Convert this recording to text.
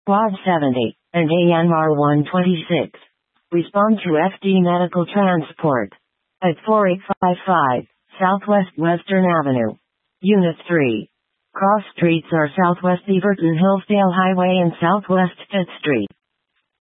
Quad 70, and ANMAR 126. Respond to FD Medical Transport. At 4855, Southwest Western Avenue. Unit 3. Cross streets are Southwest Beaverton Hillsdale Highway and Southwest 5th Street.